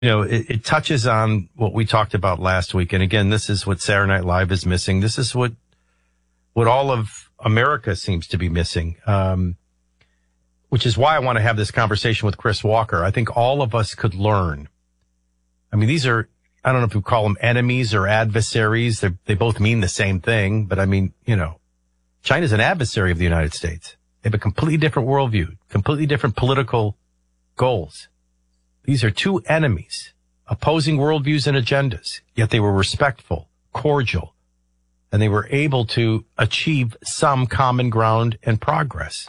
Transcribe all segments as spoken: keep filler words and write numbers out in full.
You know, it, it touches on what we talked about last week. And again, this is what Saturday Night Live is missing. This is what what all of America seems to be missing, um, which is why I want to have this conversation with Chris Walker. I think all of us could learn. I mean, these are, I don't know if you call them enemies or adversaries. They're, they both mean the same thing. But I mean, you know, China's an adversary of the United States. They have a completely different worldview, completely different political goals. These are two enemies, opposing worldviews and agendas, yet they were respectful, cordial, and they were able to achieve some common ground and progress.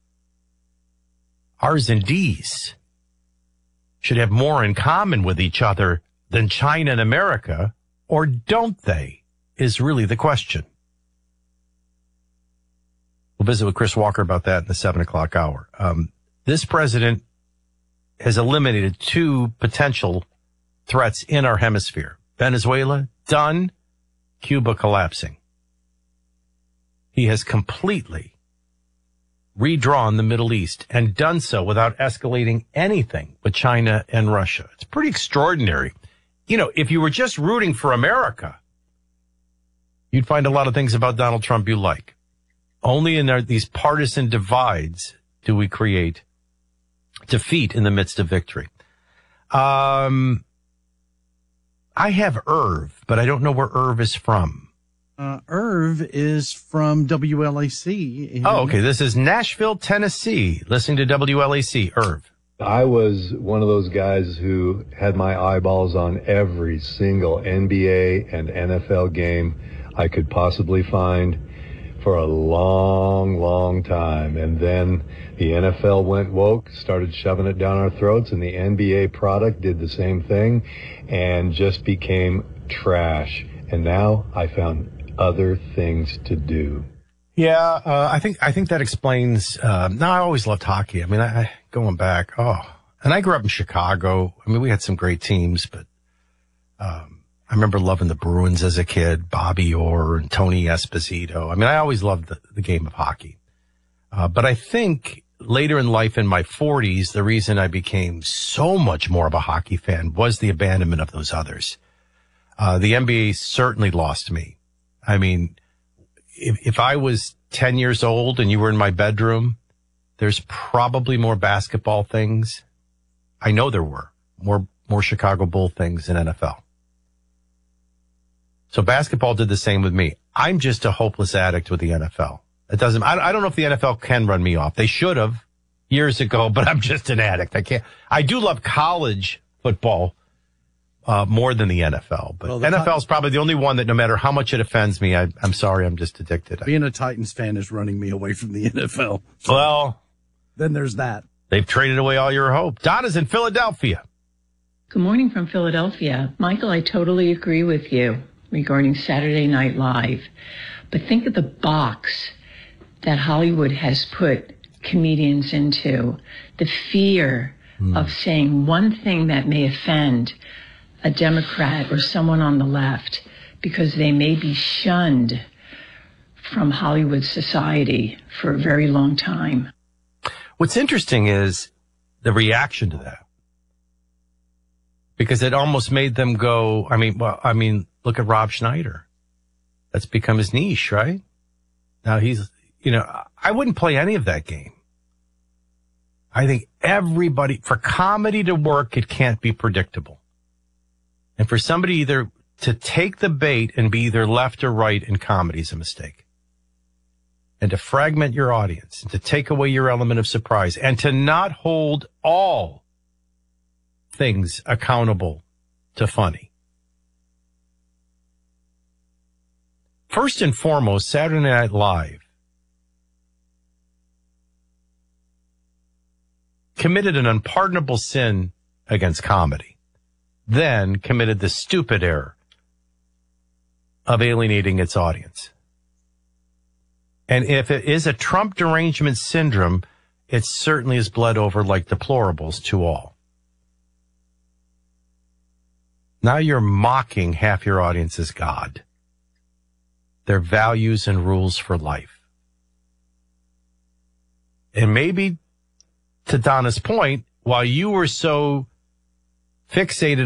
Ours and D's should have more in common with each other than China and America, or don't they, is really the question. We'll visit with Chris Walker about that in the seven o'clock hour. Um, this president has eliminated two potential threats in our hemisphere. Venezuela, done. Cuba collapsing. He has completely redrawn the Middle East and done so without escalating anything with China and Russia. It's pretty extraordinary. You know, if you were just rooting for America, you'd find a lot of things about Donald Trump you like. Only in our, these partisan divides do we create defeat in the midst of victory. Um, I have Irv, but I don't know where Irv is from. Uh, Irv is from W L A C. Oh, okay. This is Nashville, Tennessee. Listening to W L A C. Irv. I was one of those guys who had my eyeballs on every single N B A and N F L game I could possibly find for a long, long time. And then the N F L went woke, started shoving it down our throats, and the N B A product did the same thing and just became trash. And now I found other things to do. Yeah, uh, I think I think that explains. Uh, no, I always loved hockey. I mean, I, I going back. Oh, and I grew up in Chicago. I mean, we had some great teams, but um, I remember loving the Bruins as a kid. Bobby Orr and Tony Esposito. I mean, I always loved the, the game of hockey. Uh, but I think later in life, in my forties, the reason I became so much more of a hockey fan was the abandonment of those others. Uh, the N B A certainly lost me. I mean, if, if I was ten years old and you were in my bedroom, there's probably more basketball things. I know there were more, more Chicago Bull things in N F L. So basketball did the same with me. I'm just a hopeless addict with the N F L. It doesn't, I, I don't know if the N F L can run me off. They should have years ago, but I'm just an addict. I can't, I do love college football. Uh, more than the N F L, but well, N F L is probably the only one that no matter how much it offends me, I, I'm sorry, I'm just addicted. Being a Titans fan is running me away from the N F L. So well, then there's that. They've traded away all your hope. Donna's in Philadelphia. Good morning from Philadelphia. Michael, I totally agree with you regarding Saturday Night Live, but think of the box that Hollywood has put comedians into, the fear mm. of saying one thing that may offend a Democrat or someone on the left because they may be shunned from Hollywood society for a very long time. What's interesting is the reaction to that, because it almost made them go, I mean, well, I mean, look at Rob Schneider. That's become his niche, right? Now he's, you know, I wouldn't play any of that game. I think everybody, for comedy to work, it can't be predictable. And for somebody either to take the bait and be either left or right in comedy is a mistake. And to fragment your audience, and to take away your element of surprise, and to not hold all things accountable to funny. First and foremost, Saturday Night Live committed an unpardonable sin against comedy. Then committed the stupid error of alienating its audience. And if it is a Trump derangement syndrome, it certainly is bled over like deplorables to all. Now you're mocking half your audience as God, their values and rules for life. And maybe, to Donna's point, while you were so fixated